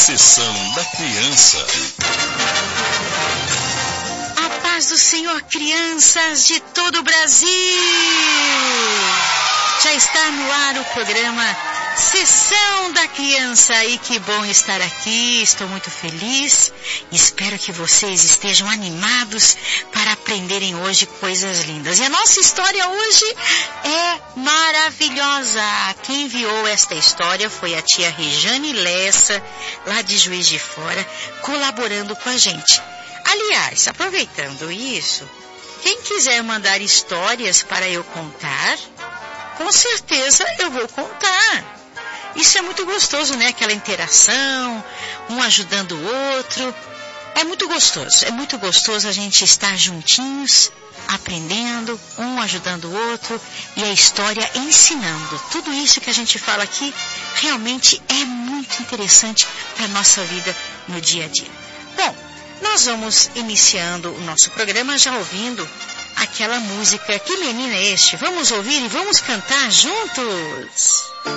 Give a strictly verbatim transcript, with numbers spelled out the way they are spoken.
Sessão da Criança. A paz do Senhor, crianças de todo o Brasil! Já está no ar o programa Sessão da Criança, e que bom estar aqui, estou muito feliz, espero que vocês estejam animados para aprenderem hoje coisas lindas. E a nossa história hoje é maravilhosa. Quem enviou esta história foi a tia Rejane Lessa, lá de Juiz de Fora, colaborando com a gente. Aliás, aproveitando isso, quem quiser mandar histórias para eu contar, com certeza eu vou contar. Isso é muito gostoso, né? Aquela interação, um ajudando o outro. É muito gostoso, é muito gostoso a gente estar juntinhos, aprendendo, um ajudando o outro e a história ensinando. Tudo isso que a gente fala aqui realmente é muito interessante para a nossa vida no dia a dia. Bom, nós vamos iniciando o nosso programa já ouvindo aquela música. Que menino é este? Vamos ouvir e vamos cantar juntos!